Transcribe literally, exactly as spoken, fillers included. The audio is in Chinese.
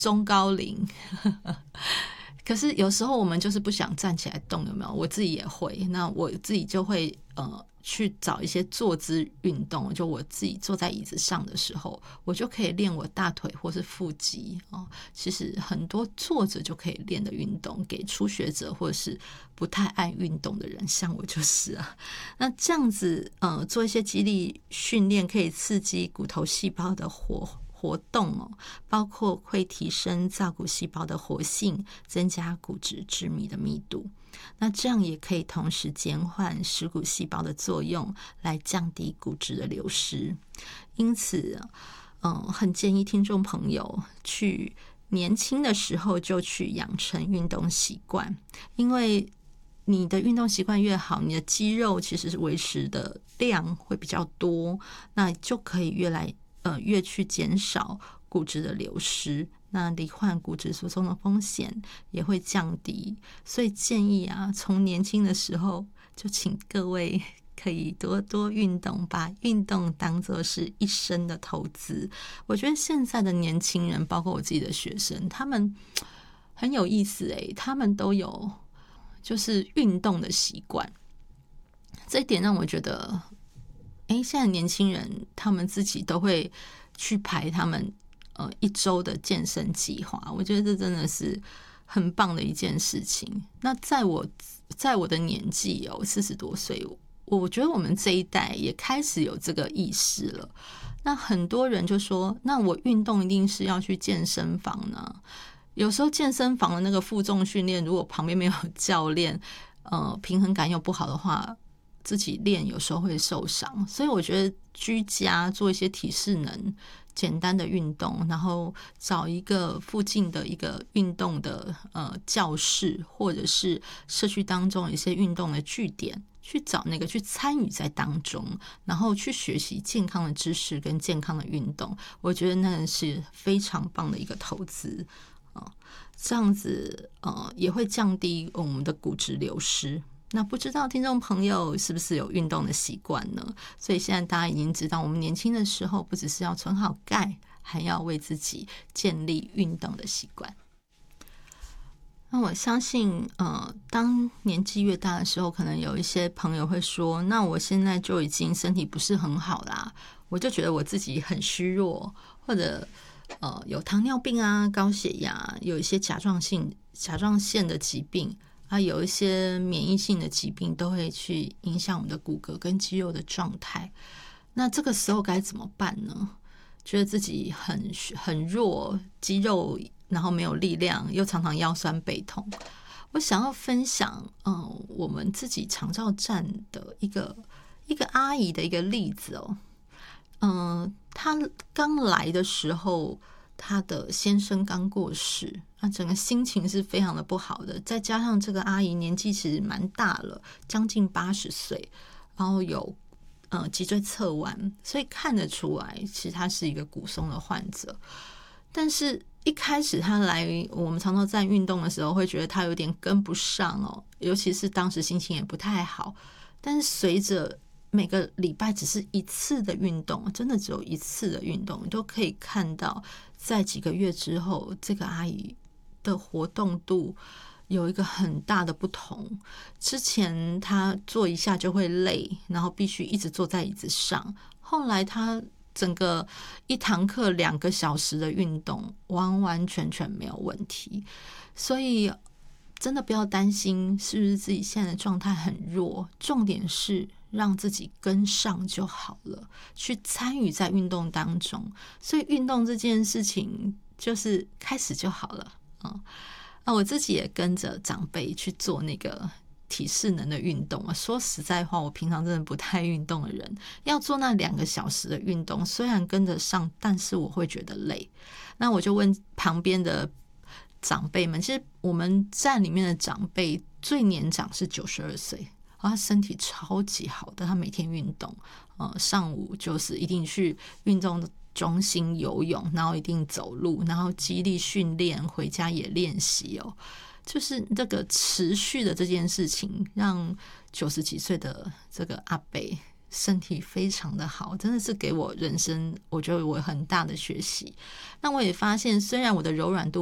中高龄可是有时候我们就是不想站起来动，有没有？我自己也会，那我自己就会呃去找一些坐姿运动，就我自己坐在椅子上的时候，我就可以练我大腿或是腹肌哦。其实很多坐着就可以练的运动，给初学者或者是不太爱运动的人，像我就是啊。那这样子呃做一些肌力训练，可以刺激骨头细胞的活活动哦，包括会提升造骨细胞的活性，增加骨质致密的密度。那这样也可以同时减缓蚀骨细胞的作用，来降低骨质的流失。因此，嗯，很建议听众朋友去年轻的时候就去养成运动习惯，因为你的运动习惯越好，你的肌肉其实是维持的量会比较多，那就可以越来呃越去减少骨质的流失，那罹患骨质疏松的风险也会降低。所以建议啊，从年轻的时候就请各位可以多多运动，把运动当作是一生的投资。我觉得现在的年轻人，包括我自己的学生，他们很有意思诶，他们都有就是运动的习惯，这一点让我觉得诶，现在年轻人他们自己都会去排他们呃一周的健身计划，我觉得这真的是很棒的一件事情。那在我在我的年纪哦，四十多岁，我觉得我们这一代也开始有这个意识了。那很多人就说，那我运动一定是要去健身房呢？有时候健身房的那个负重训练，如果旁边没有教练，呃，平衡感又不好的话，自己练有时候会受伤。所以我觉得居家做一些体适能简单的运动，然后找一个附近的一个运动的呃教室，或者是社区当中有一些运动的据点，去找那个去参与在当中，然后去学习健康的知识跟健康的运动，我觉得那是非常棒的一个投资。哦，这样子呃也会降低我们的骨质流失。那不知道听众朋友是不是有运动的习惯呢？所以现在大家已经知道，我们年轻的时候不只是要存好钙，还要为自己建立运动的习惯。那我相信呃，当年纪越大的时候，可能有一些朋友会说，那我现在就已经身体不是很好啦，我就觉得我自己很虚弱，或者呃有糖尿病啊、高血压，有一些甲状性甲状腺的疾病啊，有一些免疫性的疾病都会去影响我们的骨骼跟肌肉的状态。那这个时候该怎么办呢？觉得自己很很弱，肌肉然后没有力量，又常常腰酸背痛。我想要分享，嗯，我们自己长照站的一个一个阿姨的一个例子哦。嗯，她刚来的时候，她的先生刚过世，那整个心情是非常的不好的。再加上这个阿姨年纪其实蛮大了，将近八十岁，然后有呃脊椎侧弯，所以看得出来，其实她是一个骨松的患者。但是一开始她来我们常常在运动的时候，会觉得她有点跟不上哦，尤其是当时心情也不太好。但是随着每个礼拜只是一次的运动，真的只有一次的运动，你都可以看到，在几个月之后，这个阿姨的活动度有一个很大的不同。之前她坐一下就会累，然后必须一直坐在椅子上，后来她整个一堂课两个小时的运动，完完全全没有问题。所以真的不要担心是不是自己现在的状态很弱，重点是让自己跟上就好了，去参与在运动当中。所以运动这件事情就是开始就好了。嗯，啊，我自己也跟着长辈去做那个体适能的运动啊。说实在话，我平常真的不太运动的人，要做那两个小时的运动，虽然跟得上，但是我会觉得累。那我就问旁边的长辈们，其实我们站里面的长辈最年长是九十二岁，他身体超级好的，他每天运动，呃，上午就是一定去运动中心游泳，然后一定走路，然后肌力训练，回家也练习哦。就是这个持续的这件事情，让九十几岁的这个阿伯身体非常的好，真的是给我人生我觉得我很大的学习。那我也发现虽然我的柔软度